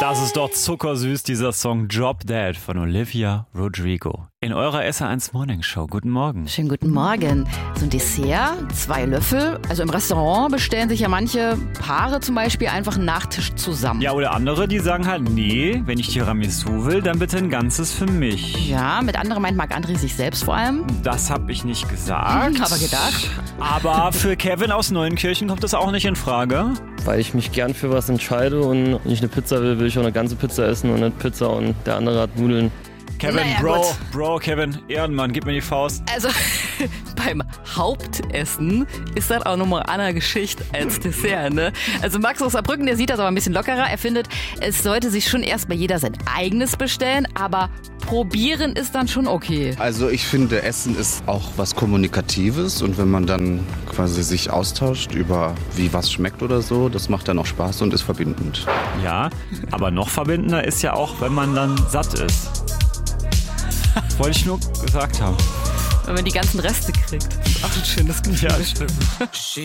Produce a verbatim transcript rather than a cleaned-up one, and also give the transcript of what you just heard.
Das ist doch zuckersüß, dieser Song Drop Dead von Olivia Rodrigo. In eurer S R eins Morning Show. Guten Morgen. Schönen guten Morgen. So ein Dessert, zwei Löffel. Also im Restaurant bestellen sich ja manche Paare zum Beispiel einfach einen Nachtisch zusammen. Ja, oder andere, die sagen halt, nee, wenn ich Tiramisu will, dann bitte ein ganzes für mich. Ja, mit anderen meint Marc-André sich selbst vor allem. Das habe ich nicht gesagt. Aber gedacht. Aber für Kevin aus Neunkirchen kommt das auch nicht in Frage. Weil ich mich gern für was entscheide und wenn ich eine Pizza will, will ich auch eine ganze Pizza essen und eine Pizza und der andere hat Nudeln. Kevin, Naja, Bro, gut. Bro, Kevin, Ehrenmann, gib mir die Faust. Also beim Hauptessen ist das auch nochmal eine andere Geschichte als Dessert, ne? Also Max aus Saarbrücken, der sieht das aber ein bisschen lockerer. Er findet, es sollte sich schon erstmal jeder sein eigenes bestellen, aber probieren ist dann schon okay. Also ich finde, Essen ist auch was Kommunikatives und wenn man dann quasi sich austauscht über wie was schmeckt oder so, das macht dann auch Spaß und ist verbindend. Ja, aber noch verbindender ist ja auch, wenn man dann satt ist. Wollte ich nur gesagt haben. Wenn man die ganzen Reste kriegt. Ach, ein schönes Gefühl. Ja, stimmt.